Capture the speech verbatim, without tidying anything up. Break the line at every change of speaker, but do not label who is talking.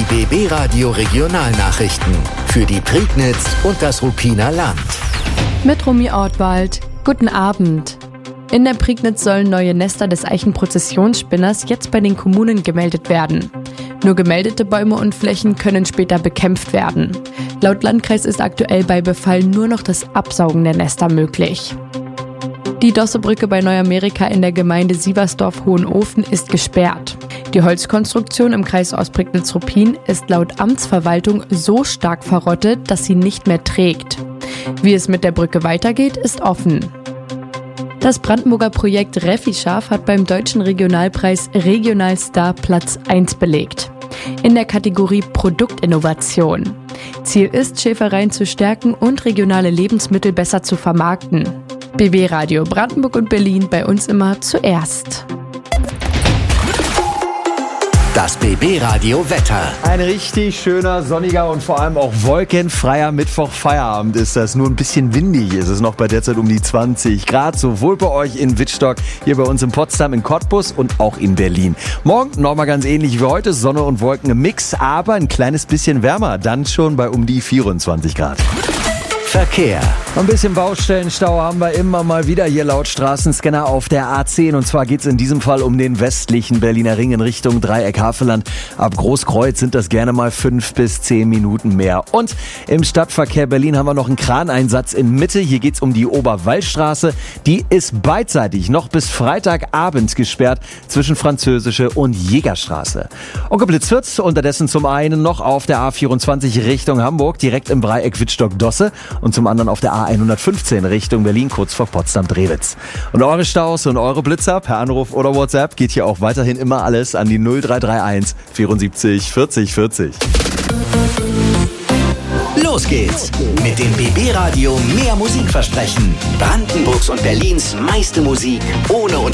B B Radio Regionalnachrichten für die Prignitz und das Ruppiner Land.
Mit Romy Ortwald. Guten Abend. In der Prignitz sollen neue Nester des Eichenprozessionsspinners jetzt bei den Kommunen gemeldet werden. Nur gemeldete Bäume und Flächen können später bekämpft werden. Laut Landkreis ist aktuell bei Befall nur noch das Absaugen der Nester möglich. Die Dossebrücke bei Neuamerika in der Gemeinde Sieversdorf-Hohenofen ist gesperrt. Die Holzkonstruktion im Kreis Ostprignitz-Ruppin ist laut Amtsverwaltung so stark verrottet, dass sie nicht mehr trägt. Wie es mit der Brücke weitergeht, ist offen. Das Brandenburger Projekt Refischaf hat beim Deutschen Regionalpreis Regionalstar Platz eins belegt. In der Kategorie Produktinnovation. Ziel ist, Schäfereien zu stärken und regionale Lebensmittel besser zu vermarkten. B B Radio Brandenburg und Berlin, bei uns immer zuerst.
Das B B Radio Wetter.
Ein richtig schöner, sonniger und vor allem auch wolkenfreier Mittwoch-Feierabend ist das. Nur ein bisschen windig ist es noch bei derzeit um die zwanzig Grad. Sowohl bei euch in Wittstock, hier bei uns in Potsdam, in Cottbus und auch in Berlin. Morgen nochmal ganz ähnlich wie heute. Sonne und Wolken im Mix, aber ein kleines bisschen wärmer. Dann schon bei um die vierundzwanzig Grad.
Verkehr.
Ein bisschen Baustellenstau haben wir immer mal wieder hier laut Straßenscanner auf der A zehn. Und zwar geht es in diesem Fall um den westlichen Berliner Ring in Richtung Dreieck-Havelland. Ab Großkreuz sind das gerne mal fünf bis zehn Minuten mehr. Und im Stadtverkehr Berlin haben wir noch einen Kraneinsatz in Mitte. Hier geht es um die Oberwallstraße. Die ist beidseitig noch bis Freitagabend gesperrt zwischen Französische und Jägerstraße. Und geblitzt wird's unterdessen zum einen noch auf der A vierundzwanzig Richtung Hamburg, direkt im Dreieck Wittstock-Dosse. Und zum anderen auf der A hundertfünfzehn Richtung Berlin, kurz vor Potsdam-Drewitz. Und eure Staus und eure Blitzer per Anruf oder WhatsApp geht hier auch weiterhin immer alles an die null drei drei eins vierundsiebzig vierzig vierzig.
Los geht's mit dem B B Radio Mehr Musikversprechen. Brandenburgs und Berlins meiste Musik ohne Unterbrechung.